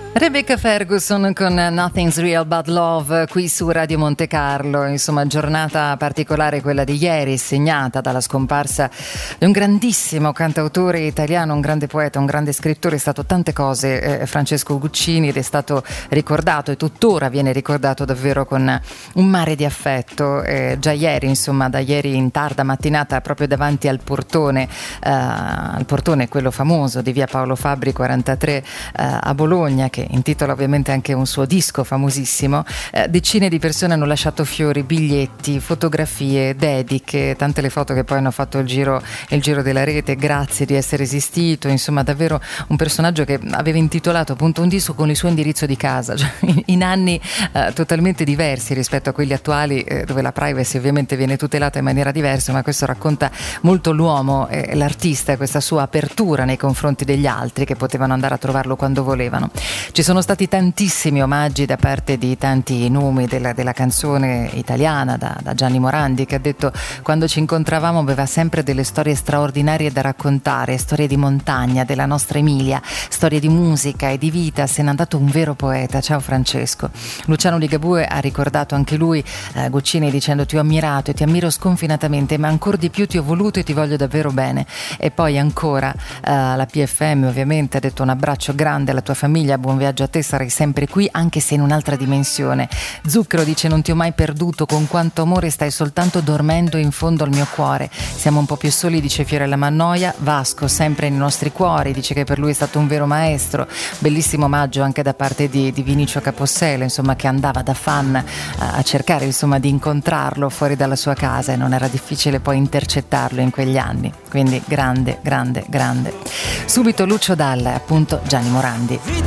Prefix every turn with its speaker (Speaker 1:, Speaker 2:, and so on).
Speaker 1: Rebecca Ferguson con Nothing's Real But Love qui su Radio Monte Carlo. Insomma, giornata particolare quella di ieri, segnata dalla scomparsa di un grandissimo cantautore italiano, un grande poeta, un grande scrittore. È stato tante cose Francesco Guccini, ed è stato ricordato e tuttora viene ricordato davvero con un mare di affetto. Già ieri, insomma, da ieri in tarda mattinata, proprio davanti al portone quello famoso di via Paolo Fabbri 43 a Bologna, che intitola ovviamente anche un suo disco famosissimo, decine di persone hanno lasciato fiori, biglietti, fotografie, dediche, tante le foto che poi hanno fatto il giro della rete. Grazie di essere esistito. Insomma, davvero un personaggio che aveva intitolato appunto un disco con il suo indirizzo di casa, cioè in anni totalmente diversi rispetto a quelli attuali, dove la privacy ovviamente viene tutelata in maniera diversa, ma questo racconta molto l'uomo, l'artista, e questa sua apertura nei confronti degli altri, che potevano andare a trovarlo quando volevano. Ci sono stati tantissimi omaggi da parte di tanti nomi della canzone italiana, da Gianni Morandi, che ha detto: quando ci incontravamo aveva sempre delle storie straordinarie da raccontare, storie di montagna, della nostra Emilia, storie di musica e di vita. Se n'è andato un vero poeta. Ciao Francesco. Luciano Ligabue ha ricordato anche lui Guccini dicendo: ti ho ammirato e ti ammiro sconfinatamente, ma ancora di più ti ho voluto e ti voglio davvero bene. E poi ancora la PFM ovviamente ha detto: un abbraccio grande alla tua famiglia, buon viaggio a te, sarai sempre qui anche se in un'altra dimensione. Zucchero dice: non ti ho mai perduto, con quanto amore stai soltanto dormendo in fondo al mio cuore. Siamo un po' più soli, dice Fiorella Mannoia. Vasco sempre nei nostri cuori, dice che per lui è stato un vero maestro. Bellissimo omaggio anche da parte di Vinicio Capossela, insomma, che andava da fan a cercare, insomma, di incontrarlo fuori dalla sua casa, e non era difficile poi intercettarlo in quegli anni. Quindi grande. Subito Lucio Dalla, appunto Gianni Morandi.